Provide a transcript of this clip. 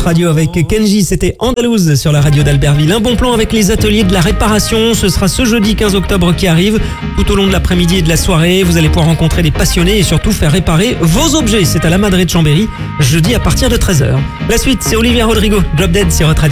radio avec Kenji, c'était Andalouse sur la radio d'Albertville. Un bon plan avec les ateliers de la réparation, ce sera ce jeudi 15 octobre qui arrive. Tout au long de l'après-midi et de la soirée, vous allez pouvoir rencontrer des passionnés et surtout faire réparer vos objets. C'est à la Madré de Chambéry, jeudi à partir de 13h. La suite, c'est Olivia Rodrigo, Drop Dead sur votre radio.